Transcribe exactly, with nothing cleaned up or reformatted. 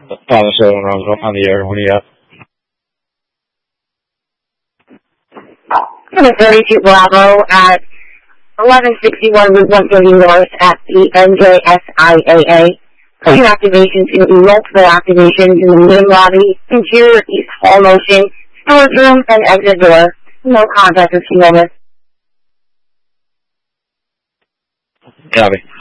Father Soul and Roswell on the air. What do you got? thirty-two Bravo at eleven sixty-one Route one thirty North at the N J S I A A. Two activations in multiple activations in the main lobby, interior east hall motion, storage room, and exit door. No contact with T-Mobile. Copy.